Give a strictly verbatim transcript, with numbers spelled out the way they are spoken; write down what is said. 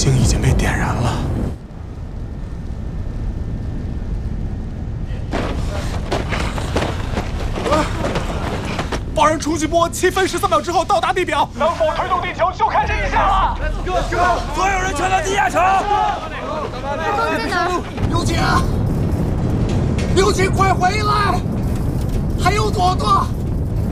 星已经被点燃了。放人出去波，七分十三秒之后到达地表。 能否推动地球就看这一下了。 所有人撤到地下城。 大光在哪儿？ 刘姐，刘姐，快回来！还有朵朵。